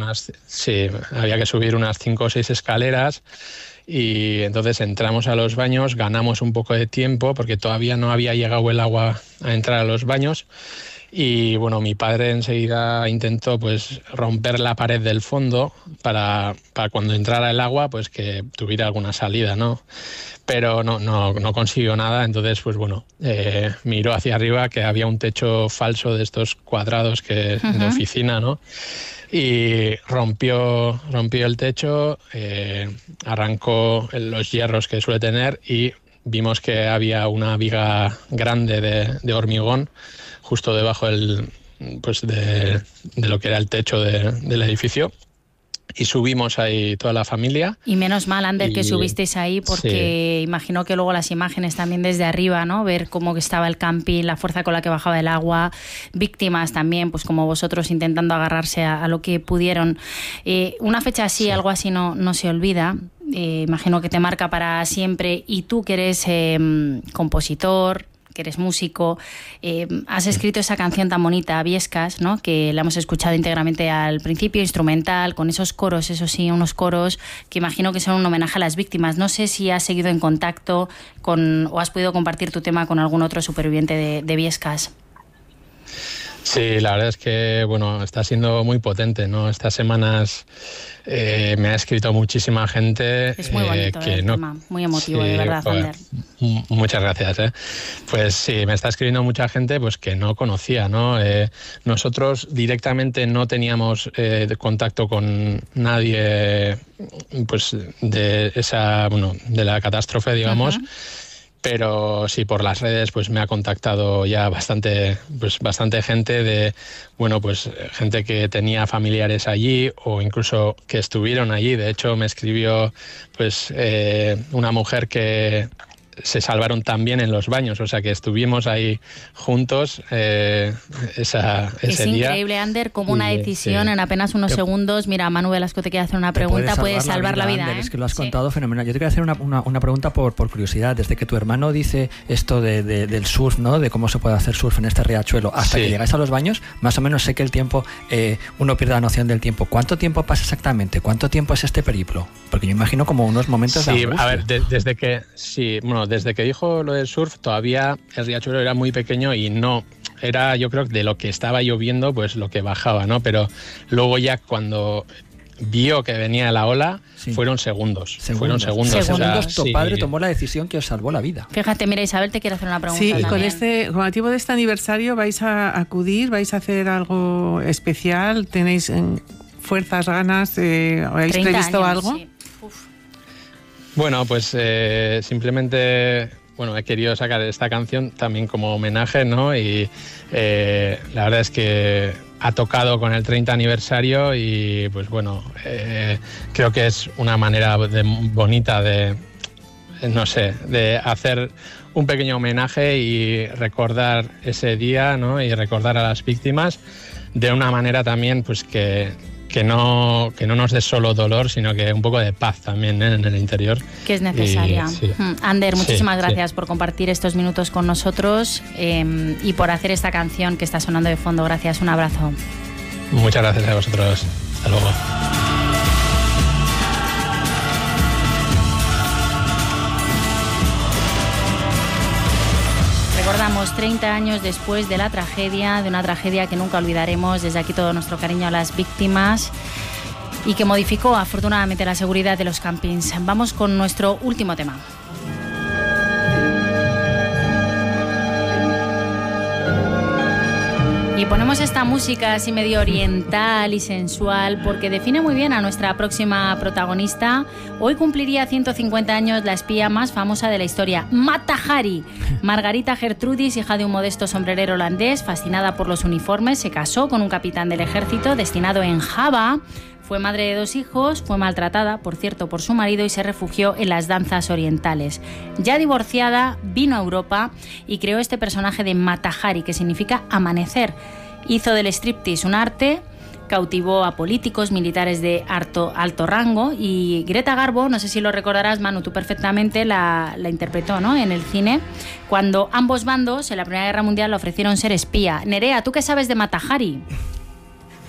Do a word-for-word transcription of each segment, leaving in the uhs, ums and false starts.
unas, sí, había que subir unas cinco o seis escaleras. Y entonces entramos a los baños, ganamos un poco de tiempo porque todavía no había llegado el agua a entrar a los baños. Y bueno, mi padre enseguida intentó pues romper la pared del fondo para, para cuando entrara el agua pues que tuviera alguna salida, ¿no? Pero no, no, no consiguió nada. Entonces pues bueno, eh, miró hacia arriba, que había un techo falso de estos cuadrados que uh-huh. de oficina, ¿no? Y rompió, rompió el techo, eh, arrancó los hierros que suele tener y vimos que había una viga grande de, de hormigón justo debajo del, pues de, de lo que era el techo de, del edificio. Y subimos ahí toda la familia. Y menos mal, Ander, y... que subisteis ahí, porque sí. imagino que luego las imágenes también desde arriba, ¿no? Ver cómo estaba el camping, la fuerza con la que bajaba el agua, víctimas también, pues como vosotros intentando agarrarse a, a lo que pudieron. Eh, una fecha así, sí. algo así no, no se olvida. Eh, imagino que te marca para siempre. Y tú que eres eh, compositor, que eres músico, eh, has escrito esa canción tan bonita, Viescas, ¿no? Que la hemos escuchado íntegramente al principio, instrumental, con esos coros, eso sí, unos coros que imagino que son un homenaje a las víctimas. No sé si has seguido en contacto con o has podido compartir tu tema con algún otro superviviente de, de Viescas. Sí, la verdad es que bueno, está siendo muy potente, ¿no? Estas semanas eh, me ha escrito muchísima gente. Es muy bonito eh, que el no... tema, muy emotivo, sí, de verdad, pues, Ander. Muchas gracias. ¿eh? Pues sí, me está escribiendo mucha gente pues que no conocía, ¿no? Eh, nosotros directamente no teníamos eh, contacto con nadie, pues de esa, bueno, de la catástrofe, digamos. Uh-huh. Pero sí, por las redes pues me ha contactado ya bastante, pues bastante gente de, bueno, pues gente que tenía familiares allí o incluso que estuvieron allí. De hecho, me escribió pues eh, una mujer que se salvaron también en los baños, o sea que estuvimos ahí juntos eh, esa, ese es día. Es increíble, Ander, como una decisión sí. en apenas unos te, segundos. Mira, Manu Velasco te quiere hacer una pregunta, puede salvar la vida. La vida Ander, ¿eh? Es que lo has sí. contado fenomenal. Yo te quiero hacer una, una, una pregunta por, por curiosidad. Desde que tu hermano dice esto de, de, del surf, ¿no? De cómo se puede hacer surf en este riachuelo, hasta sí. que llegáis a los baños, más o menos sé que el tiempo, eh, uno pierde la noción del tiempo. ¿Cuánto tiempo pasa exactamente? ¿Cuánto tiempo es este periplo? Porque yo imagino como unos momentos sí, de angustia. A ver, de, desde que sí, bueno, desde que dijo lo del surf, todavía el riachuelo era muy pequeño y no era, yo creo, de lo que estaba lloviendo, pues lo que bajaba, ¿no? Pero luego ya cuando vio que venía la ola, sí. fueron segundos, segundos. Fueron segundos. Segundos, o sea, tu sí. padre tomó la decisión que os salvó la vida. Fíjate, mira, Isabel te quiere hacer una pregunta. Sí, también. con este, con motivo de este aniversario vais a acudir, vais a hacer algo especial, tenéis fuerzas, ganas, eh, ¿habéis previsto años, algo? Sí. Bueno, pues eh, simplemente, bueno, he querido sacar esta canción también como homenaje, ¿no? Y eh, la verdad es que ha tocado con el treinta aniversario y, pues bueno, eh, creo que es una manera de, bonita de, no sé, de hacer un pequeño homenaje y recordar ese día, ¿no? Y recordar a las víctimas de una manera también, pues que... Que no, que no nos dé solo dolor, sino que un poco de paz también ¿eh? en el interior. Que es necesaria. Y, sí. Ander, muchísimas sí, gracias sí. por compartir estos minutos con nosotros eh, y por hacer esta canción que está sonando de fondo. Gracias, un abrazo. Muchas gracias a vosotros. Hasta luego. Recordamos treinta años después de la tragedia, de una tragedia que nunca olvidaremos. Desde aquí todo nuestro cariño a las víctimas y que modificó afortunadamente la seguridad de los campings. Vamos con nuestro último tema. Y ponemos esta música así medio oriental y sensual porque define muy bien a nuestra próxima protagonista. Hoy cumpliría ciento cincuenta años la espía más famosa de la historia, Mata Hari. Margarita Gertrudis, hija de un modesto sombrerero holandés, fascinada por los uniformes, se casó con un capitán del ejército destinado en Java. Fue madre de dos hijos, fue maltratada, por cierto, por su marido y se refugió en las danzas orientales. Ya divorciada, vino a Europa y creó este personaje de Mata Hari, que significa amanecer. Hizo del striptease un arte, cautivó a políticos, militares de alto, alto rango y Greta Garbo, no sé si lo recordarás, Manu, tú perfectamente, la, la interpretó, ¿no?, en el cine, cuando ambos bandos en la Primera Guerra Mundial le ofrecieron ser espía. Nerea, ¿tú qué sabes de Mata Hari?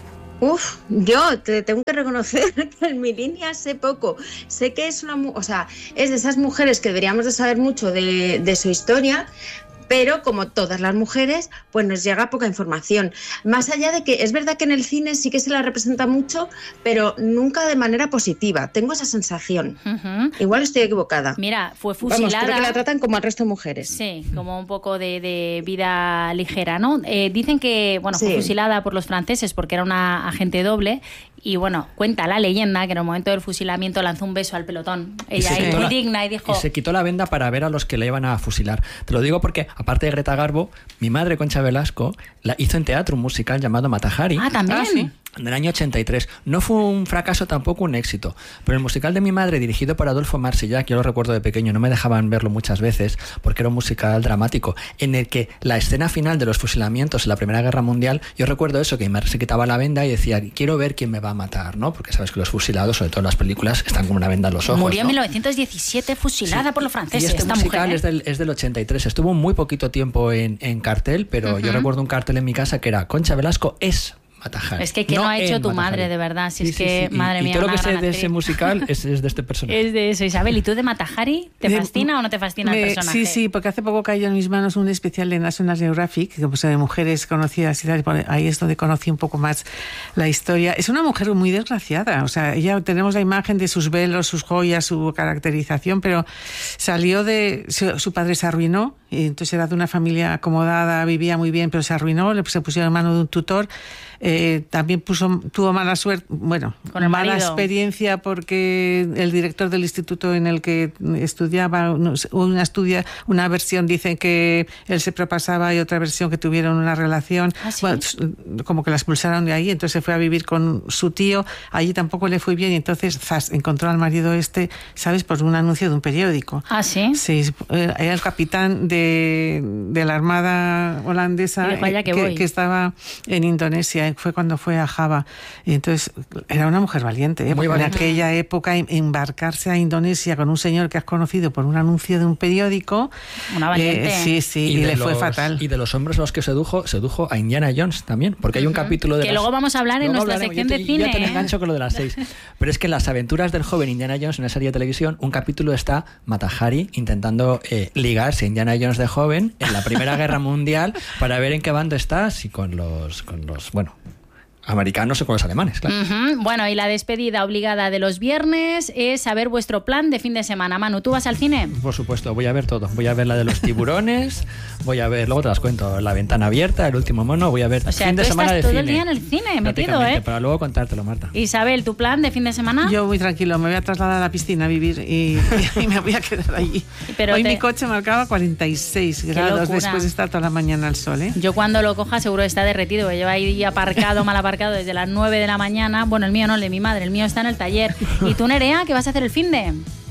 Uf, yo te tengo que reconocer que en mi línea sé poco. Sé que es una, o sea, es de esas mujeres que deberíamos de saber mucho de, de su historia, pero como todas las mujeres, pues nos llega poca información. Más allá de que es verdad que en el cine sí que se la representa mucho, pero nunca de manera positiva. Tengo esa sensación. Uh-huh. Igual estoy equivocada. Mira, fue fusilada. Vamos, creo que la tratan como al resto de mujeres. Sí, como un poco de, de vida ligera, ¿no? Eh, dicen que, bueno, sí. fue fusilada por los franceses porque era una agente doble. Y bueno, cuenta la leyenda que en el momento del fusilamiento lanzó un beso al pelotón. Ella ahí muy digna y dijo... Y se quitó la venda para ver a los que le iban a fusilar. Te lo digo porque, aparte de Greta Garbo, mi madre, Concha Velasco, la hizo en teatro un musical llamado Mata Hari. Ah, ¿también? Ah, ¿sí? En el año ochenta y tres. No fue un fracaso, tampoco un éxito. Pero el musical de mi madre, dirigido por Adolfo Marsillac, yo lo recuerdo de pequeño, no me dejaban verlo muchas veces, porque era un musical dramático, en el que la escena final de los fusilamientos en la Primera Guerra Mundial, yo recuerdo eso, que mi madre se quitaba la venda y decía, quiero ver quién me va a matar, ¿no? Porque sabes que los fusilados, sobre todo en las películas, están con una venda en los ojos. Murió en ¿no? mil novecientos diecisiete fusilada sí. por los franceses. Y este esta musical mujer, ¿eh? es, del, es del ochenta y tres. Estuvo muy poquito tiempo en, en cartel, pero uh-huh. yo recuerdo un cartel en mi casa que era Concha Velasco es Mata Hari. Es que ¿qué no, no ha hecho tu Mata madre, Hari. De verdad? Si sí, es que, sí, sí. madre y, mía, y todo lo que sé de actriz. Ese musical es, es de este personaje. Es de eso, Isabel. ¿Y tú de Mata Hari? ¿Te de, fascina o no te fascina me, el personaje? Sí, sí, porque hace poco cayó en mis manos un especial de National Geographic, que pues, de mujeres conocidas y tal. Ahí es donde conocí un poco más la historia. Es una mujer muy desgraciada. O sea, ella tenemos la imagen de sus velos, sus joyas, su caracterización, pero salió de... Su, su padre se arruinó, y entonces era de una familia acomodada, vivía muy bien, pero se arruinó, le se pusieron en mano de un tutor. Eh, también puso, tuvo mala suerte, bueno, Con el mala marido. experiencia porque el director del instituto en el que estudiaba, una estudia, una versión dice que él se propasaba y otra versión que tuvieron una relación, ¿Ah, sí? bueno, como que la expulsaron de ahí, entonces se fue a vivir con su tío, allí tampoco le fue bien y entonces zas, encontró al marido este, ¿sabes? Por un anuncio de un periódico. ¿Ah, sí? Sí, era el capitán de, de la Armada holandesa que, que, que estaba en Indonesia. Fue cuando fue a Java. Y entonces era una mujer valiente, ¿eh? Muy valiente. En aquella época embarcarse a Indonesia con un señor que has conocido por un anuncio de un periódico. Una valiente. Eh, sí, sí, y, y le los, fue fatal. Y de los hombres a los que sedujo, sedujo a Indiana Jones también, porque hay un uh-huh. capítulo de que las, luego vamos a hablar en nuestra sección te, de cine. Ya te lo engancho con lo de las seis. Pero es que en las aventuras del joven Indiana Jones, en una serie de televisión, un capítulo está Mata Hari intentando eh, ligarse a Indiana Jones de joven en la Primera Guerra Mundial para ver en qué bando está, si con los, con los, bueno, americanos o con los alemanes, claro. Uh-huh. Bueno, y la despedida obligada de los viernes es saber vuestro plan de fin de semana. Manu, ¿tú vas al cine? Por supuesto, voy a ver todo. Voy a ver la de los tiburones, voy a ver, luego te las cuento, La Ventana Abierta, El Último Mono, voy a ver o sea, fin de semana de todo cine. el día en el cine metido, ¿eh? Para luego contártelo, Marta. Isabel, ¿tu plan de fin de semana? Yo muy tranquilo, me voy a trasladar a la piscina a vivir y, y me voy a quedar allí. Pero Hoy te... mi coche marcaba cuarenta y seis grados después de estar toda la mañana al sol, ¿eh? Yo cuando lo coja seguro está derretido, lleva ahí aparcado, mal aparcado desde las nueve de la mañana. Bueno, el mío no, el de mi madre, el mío está en el taller. ¿Y tú, Nerea, qué vas a hacer el finde?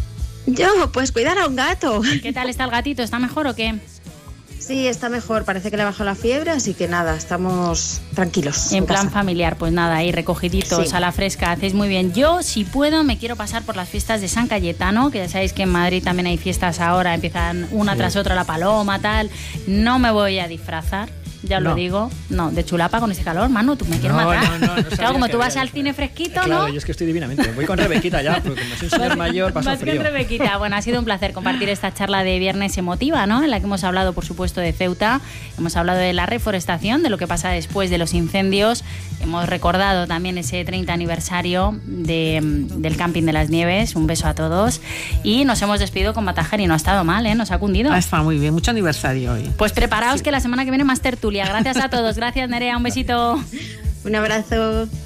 Yo, pues cuidar a un gato. ¿Qué tal está el gatito? ¿Está mejor o qué? Sí, está mejor, parece que le bajó la fiebre, así que nada, estamos tranquilos. En, en plan casa. familiar, pues nada, ahí recogiditos sí. a la fresca, hacéis muy bien. Yo, si puedo, me quiero pasar por las fiestas de San Cayetano, que ya sabéis que en Madrid también hay fiestas ahora, empiezan una sí. tras otra, la paloma, tal. No me voy a disfrazar. Ya os no. lo digo, no, de chulapa con este calor, Manu, tú me quieres no, matar. No, no, no claro, como tú vas al claro. cine fresquito, claro, ¿no? Claro, yo es que estoy divinamente. Voy con Rebequita ya, porque como soy un señor mayor, paso Más frío. Con Rebequita. Bueno, ha sido un placer compartir esta charla de viernes emotiva, ¿no? En la que hemos hablado, por supuesto, de Ceuta, hemos hablado de la reforestación, de lo que pasa después de los incendios, hemos recordado también ese treinta aniversario de, del Camping de las Nieves, un beso a todos, y nos hemos despedido con Mata Hari, no ha estado mal, ¿eh? Nos ha cundido. Ha estado muy bien, mucho aniversario hoy. Pues preparaos sí. que la semana que viene más tertulia. Gracias a todos. Gracias, Nerea. Un besito. Un abrazo.